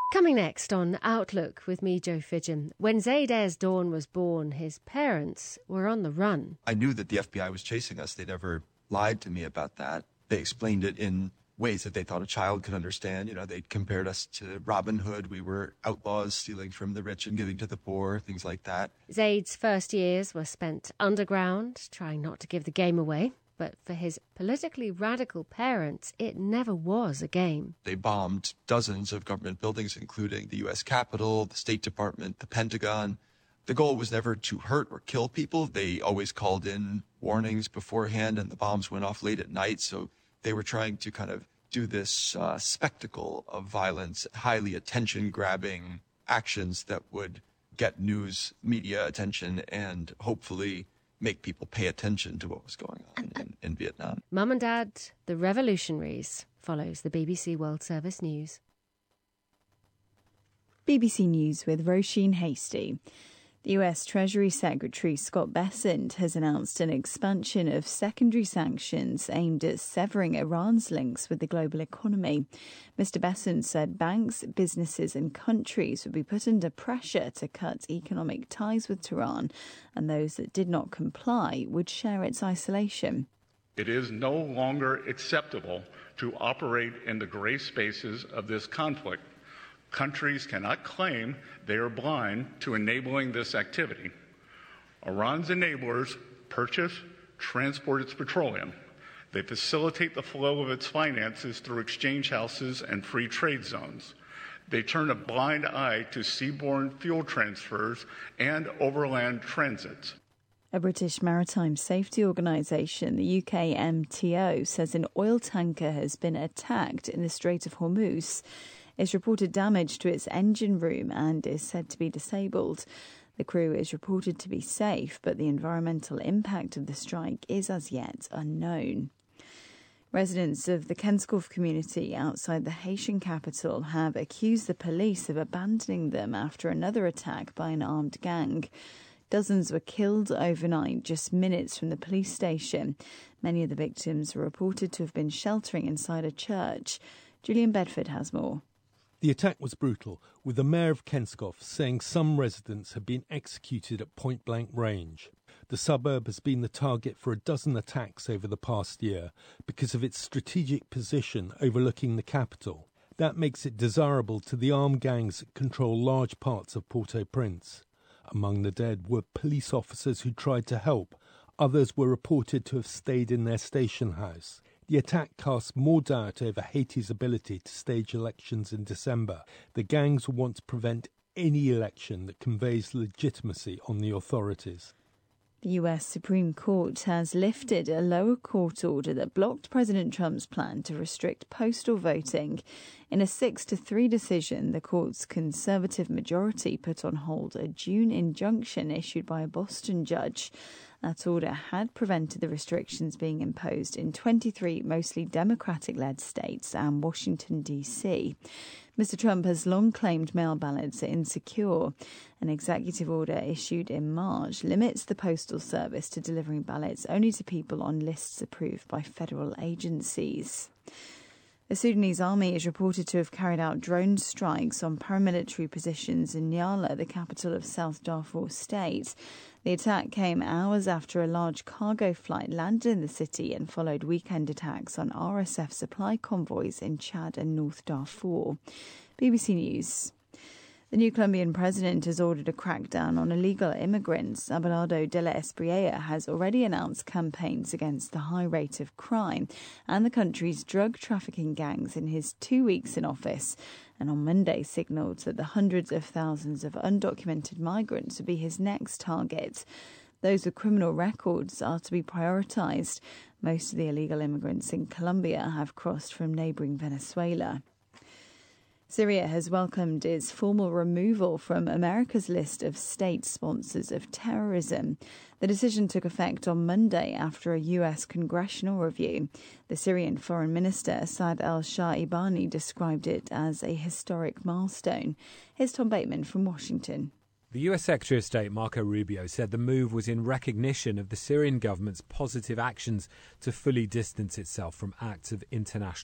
Coming next on Outlook with me, Joe Fidgen. When Zaid Dawn was born, his parents were on the run. I knew that the FBI was chasing us. They never lied to me about that. They explained it in ways that they thought a child could understand. You know, they compared us to Robin Hood. We were outlaws stealing from the rich and giving to the poor, things like that. Zaid's first years were spent underground, trying not to give the game away. But for his politically radical parents, it never was a game. They bombed dozens of government buildings, including the U.S. Capitol, the State Department, the Pentagon. The goal was never to hurt or kill people. They always called in warnings beforehand, and the bombs went off late at night. So they were trying to kind of do this spectacle of violence, highly attention-grabbing actions that would get news media attention and hopefully make people pay attention to what was going on in Vietnam. Mum and Dad, the Revolutionaries, follows the BBC World Service News. BBC News with Roisin Hasty. The US Treasury Secretary Scott Bessent has announced an expansion of secondary sanctions aimed at severing Iran's links with the global economy. Mr. Bessent said banks, businesses and countries would be put under pressure to cut economic ties with Tehran, and those that did not comply would share its isolation. It is no longer acceptable to operate in the gray spaces of this conflict. Countries cannot claim they are blind to enabling this activity. Iran's enablers purchase, transport its petroleum. They facilitate the flow of its finances through exchange houses and free trade zones. They turn a blind eye to seaborne fuel transfers and overland transits. A British maritime safety organisation, the UKMTO, says an oil tanker has been attacked in the Strait of Hormuz. It's reported damage to its engine room and is said to be disabled. The crew is reported to be safe, but the environmental impact of the strike is as yet unknown. Residents of the Kenskov community outside the Haitian capital have accused the police of abandoning them after another attack by an armed gang. Dozens were killed overnight, just minutes from the police station. Many of the victims were reported to have been sheltering inside a church. Julian Bedford has more. The attack was brutal, with the mayor of Kenskov saying some residents had been executed at point-blank range. The suburb has been the target for a dozen attacks over the past year because of its strategic position overlooking the capital. That makes it desirable to the armed gangs that control large parts of Port-au-Prince. Among the dead were police officers who tried to help. Others were reported to have stayed in their station house. The attack casts more doubt over Haiti's ability to stage elections in December. The gangs will want to prevent any election that conveys legitimacy on the authorities. The US Supreme Court has lifted a lower court order that blocked President Trump's plan to restrict postal voting. In a 6-3 decision, the court's conservative majority put on hold a June injunction issued by a Boston judge. That order had prevented the restrictions being imposed in 23 mostly Democratic-led states and Washington, D.C. Mr. Trump has long claimed mail ballots are insecure. An executive order issued in March limits the postal service to delivering ballots only to people on lists approved by federal agencies. The Sudanese army is reported to have carried out drone strikes on paramilitary positions in Nyala, the capital of South Darfur State. The attack came hours after a large cargo flight landed in the city and followed weekend attacks on RSF supply convoys in Chad and North Darfur. BBC News. The new Colombian president has ordered a crackdown on illegal immigrants. Abelardo de la Espriella has already announced campaigns against the high rate of crime and the country's drug trafficking gangs in his 2 weeks in office, and on Monday signalled that the hundreds of thousands of undocumented migrants would be his next target. Those with criminal records are to be prioritised. Most of the illegal immigrants in Colombia have crossed from neighbouring Venezuela. Syria has welcomed its formal removal from America's list of state sponsors of terrorism. The decision took effect on Monday after a US congressional review. The Syrian Foreign Minister Saad al-Shaibani described it as a historic milestone. Here's Tom Bateman from Washington. The US Secretary of State Marco Rubio said the move was in recognition of the Syrian government's positive actions to fully distance itself from acts of international